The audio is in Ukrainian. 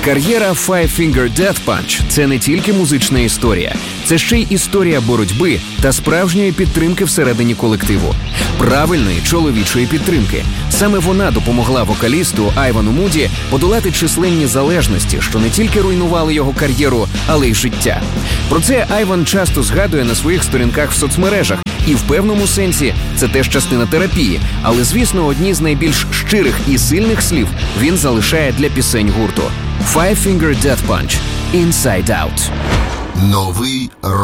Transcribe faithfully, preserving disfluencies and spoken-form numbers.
Кар'єра Five Finger Death Punch – це не тільки музична історія, це ще й історія боротьби та справжньої підтримки всередині колективу. Правильної чоловічої підтримки. Саме вона допомогла вокалісту Айвану Муді подолати численні залежності, що не тільки руйнували його кар'єру, але й життя. Про це Айван часто згадує на своїх сторінках в соцмережах, і в певному сенсі це теж частина терапії. Але, звісно, одні з найбільш щирих і сильних слів він залишає для пісень гурту. Five Finger Death Punch – Inside Out. Новий рок.